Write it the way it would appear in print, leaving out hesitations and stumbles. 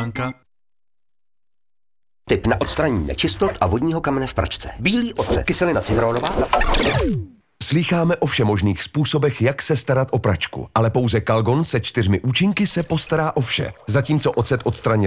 Blanka. Tip na odstranění nečistot a vodního kamene v pračce. Bílý ocet, kyselina citronová. Slýcháme o všemožných způsobech, jak se starat o pračku, ale pouze Calgon se 4 účinky se postará o vše. Zatímco ocet odstranil